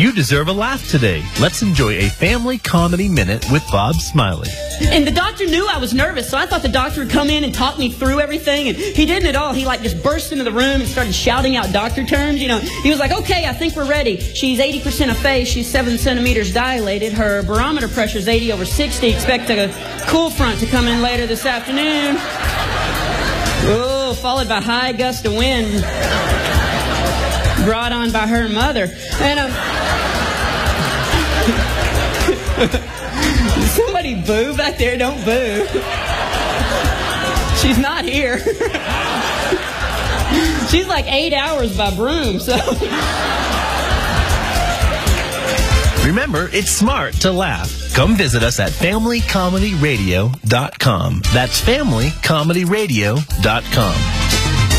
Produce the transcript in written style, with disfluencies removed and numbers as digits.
You deserve a laugh today. Let's enjoy a family comedy minute with Bob Smiley. And the doctor knew I was nervous, so I thought the doctor would come in and talk me through everything, and he didn't at all. He just burst into the room and started shouting out doctor terms. He was like, okay, I think we're ready. She's 80% of phase. She's 7 centimeters dilated. Her barometer pressure is 80/60. Expect a cool front to come in later this afternoon. Oh, followed by high gust of wind brought on by her mother. And somebody boo back there. Don't boo. She's not here. She's like 8 hours by broom, so. Remember, it's smart to laugh. Come visit us at FamilyComedyRadio.com. That's FamilyComedyRadio.com.